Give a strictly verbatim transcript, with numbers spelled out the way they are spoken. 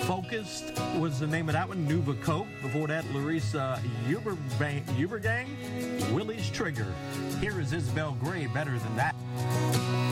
Focused was the name of that one. Nuva Cope. Before that, Larissa Ubergang, Ubergang, Willie's Trigger. Here is Isabel Gray, Better Than That.